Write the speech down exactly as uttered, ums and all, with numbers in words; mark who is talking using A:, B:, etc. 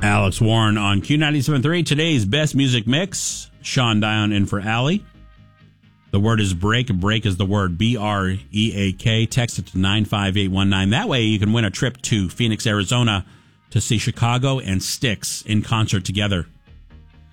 A: Alex Warren on Q ninety-seven point three. Today's best music mix. Sean Dion in for Allie. The word is break. Break is the word B R E A K. Text it to nine five eight one nine. That way you can win a trip to Phoenix, Arizona to see Chicago and Styx in concert together.